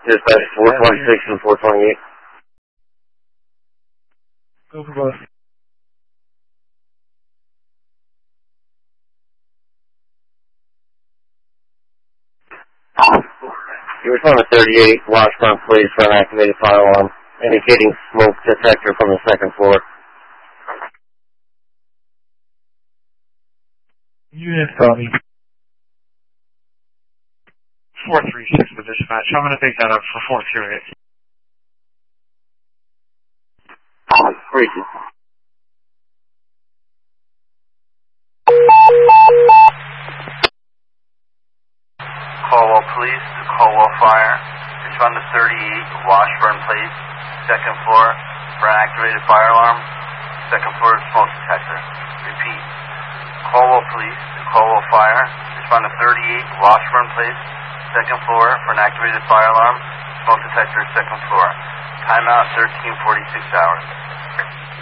Dispatch 426 and 428. Go for both. You respond to 38 Washburn Place for an activated fire alarm, indicating smoke detector from the second floor. Unit copy. 436 for dispatch. I'm going to take that up for 428. Appreciate it. Caldwell Police to Caldwell Fire. Respond to 38 Washburn Place, second floor for an activated fire alarm, second floor smoke detector. Repeat. Caldwell Police to Caldwell Fire. Respond to 38 Washburn Place, second floor for an activated fire alarm, smoke detector, second floor. Timeout 13:46 hours.